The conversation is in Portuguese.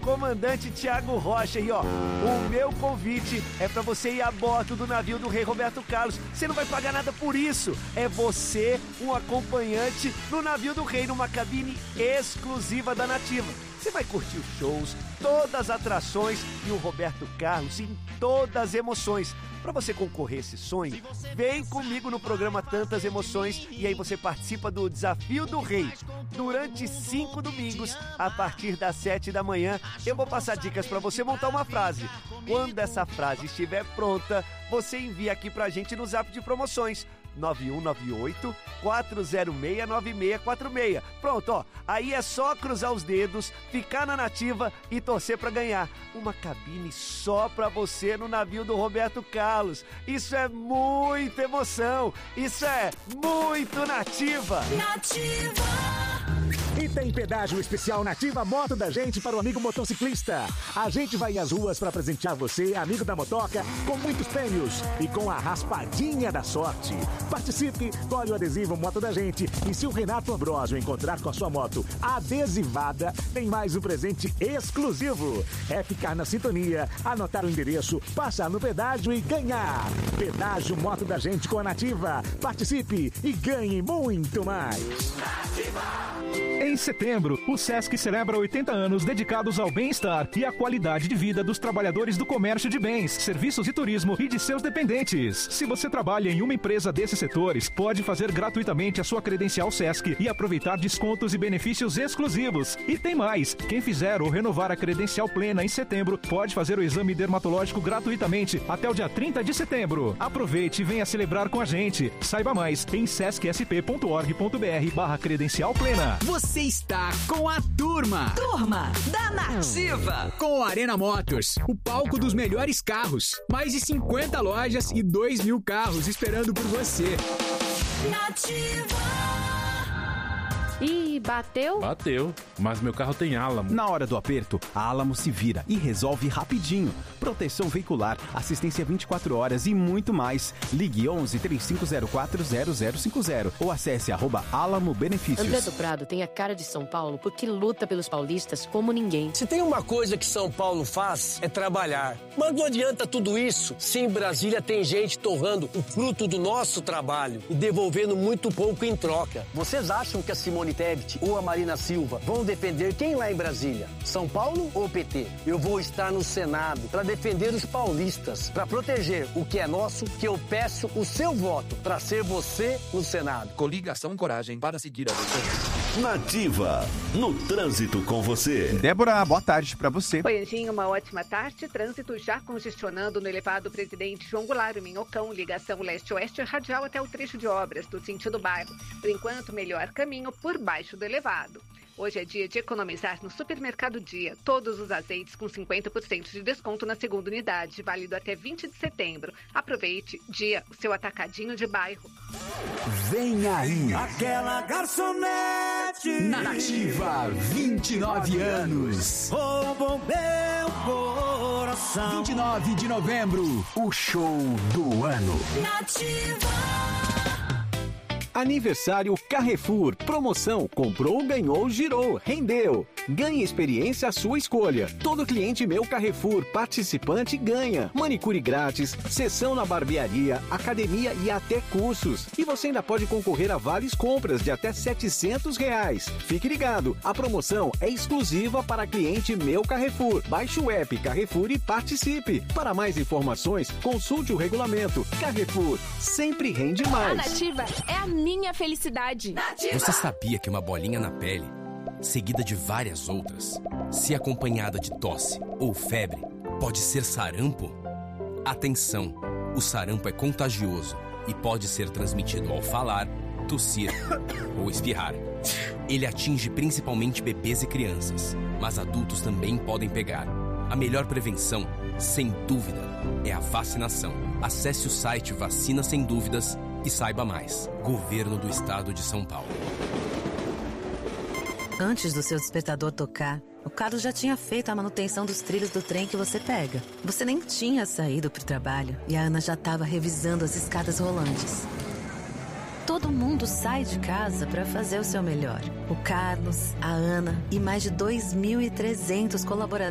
comandante Tiago Rocha. E ó, o meu convite é pra você ir a bordo do navio do Rei Roberto Carlos. Você não vai pagar nada por isso. É você, um acompanhante no navio do Rei, numa cabine exclusiva da Nativa. Você vai curtir os shows, todas as atrações e o Roberto Carlos em todas as emoções. Para você concorrer a esse sonho, vem comigo no programa Tantas Emoções e aí você participa do Desafio do Rei. Durante 5 domingos, a partir das 7 da manhã, eu vou passar dicas para você montar uma frase. Quando essa frase estiver pronta, você envia aqui pra gente no Zap de Promoções. 9198-406-9646. Pronto, ó. Aí é só cruzar os dedos, ficar na Nativa e torcer pra ganhar uma cabine só pra você no navio do Roberto Carlos. Isso é muita emoção. Isso é muito Nativa. Nativa! E tem pedágio especial Nativa Moto da gente para o amigo motociclista. A gente vai às ruas para presentear você, amigo da motoca, com muitos prêmios e com a raspadinha da sorte. Participe, colhe o adesivo Moto da gente e se o Renato Ambrosio encontrar com a sua moto adesivada, tem mais um presente exclusivo. É ficar na sintonia, anotar o endereço, passar no pedágio e ganhar. Pedágio Moto da gente com a Nativa. Participe e ganhe muito mais. Em setembro, o Sesc celebra 80 anos dedicados ao bem-estar e à qualidade de vida dos trabalhadores do comércio de bens, serviços e turismo e de seus dependentes. Se você trabalha em uma empresa desses setores, pode fazer gratuitamente a sua credencial Sesc e aproveitar descontos e benefícios exclusivos. E tem mais! Quem fizer ou renovar a credencial plena em setembro, pode fazer o exame dermatológico gratuitamente até o dia 30 de setembro. Aproveite e venha celebrar com a gente. Saiba mais em sescsp.org.br/credencial plena. Você está com a Turma da Nativa. Com a Arena Motors, o palco dos melhores carros. Mais de 50 lojas e 2.000 carros esperando por você. Nativa. Ih, bateu? Bateu, mas meu carro tem Álamo. Na hora do aperto, a Álamo se vira e resolve rapidinho. Proteção veicular, assistência 24 horas e muito mais. Ligue 11 3504 0050 ou acesse @Álamo Benefícios. André do Prado tem a cara de São Paulo porque luta pelos paulistas como ninguém. Se tem uma coisa que São Paulo faz, é trabalhar. Mas não adianta tudo isso se em Brasília tem gente torrando o fruto do nosso trabalho e devolvendo muito pouco em troca. Vocês acham que a Simone Tebet ou a Marina Silva vão defender quem lá em Brasília? São Paulo ou PT? Eu vou estar no Senado para defender os paulistas, para proteger o que é nosso, que eu peço o seu voto para ser você no Senado. Coligação Coragem para seguir a você. Nativa, no trânsito com você. Débora, boa tarde para você. Oi, Anjinho, uma ótima tarde. Trânsito já congestionando no elevado Presidente João Goulart, em Minhocão, ligação leste-oeste radial até o trecho de obras do sentido bairro. Por enquanto, melhor caminho por baixo do elevado. Hoje é dia de economizar no Supermercado Dia. Todos os azeites com 50% de desconto na segunda unidade, válido até 20 de setembro. Aproveite, Dia, o seu atacadinho de bairro. Vem aí! Aquela garçonete Nativa, 29 anos. roubou meu coração. 29 de novembro, o show do ano. Nativa. Aniversário Carrefour. Promoção. Comprou, ganhou, girou, rendeu. Ganhe experiência à sua escolha. Todo cliente Meu Carrefour participante ganha. Manicure grátis, sessão na barbearia, academia e até cursos. E você ainda pode concorrer a vales compras de até R$700. Fique ligado, a promoção é exclusiva para cliente Meu Carrefour. Baixe o app Carrefour e participe. Para mais informações, consulte o regulamento. Carrefour, sempre rende mais. A Nativa é a minha felicidade. Nativa. Você sabia que uma bolinha na pele, seguida de várias outras, se acompanhada de tosse ou febre, pode ser sarampo? Atenção! O sarampo é contagioso e pode ser transmitido ao falar, tossir ou espirrar. Ele atinge principalmente bebês e crianças, mas adultos também podem pegar. A melhor prevenção, sem dúvida, é a vacinação. Acesse o site Vacina Sem Dúvidas e saiba mais. Governo do Estado de São Paulo. Antes do seu despertador tocar, o Carlos já tinha feito a manutenção dos trilhos do trem que você pega. Você nem tinha saído para o trabalho e a Ana já estava revisando as escadas rolantes. Todo mundo sai de casa para fazer o seu melhor. O Carlos, a Ana e mais de 2.300 colaboradores